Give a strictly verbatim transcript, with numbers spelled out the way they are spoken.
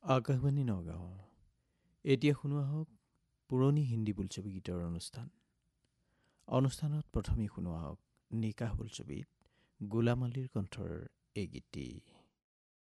আকাশবাণী নগাঁও। এতিয়া শুনোৱা হওক পুৰণি হিন্দী বোলছবি গীতৰ অনুষ্ঠান। অনুষ্ঠানত প্ৰথমেই শুনোৱা হওক নিকাহ বোলছবিত গোলাম আলীৰ কণ্ঠৰ এই গীতটি।